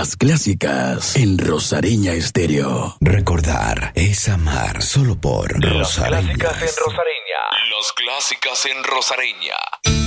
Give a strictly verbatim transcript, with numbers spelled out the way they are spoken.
Las clásicas en Rosareña Estéreo. Recordar es amar solo por Las Rosareña. clásicas en Rosareña. Las clásicas en Rosareña.